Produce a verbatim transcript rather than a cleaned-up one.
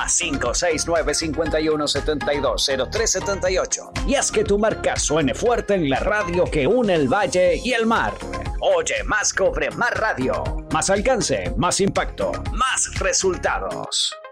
Más cinco seis nueve cinco uno siete dos cero tres siete ocho. Y haz que tu marca suene fuerte en la radio que une el valle y el mar. Oye más cobre, más radio. Más alcance, más impacto, más resultados.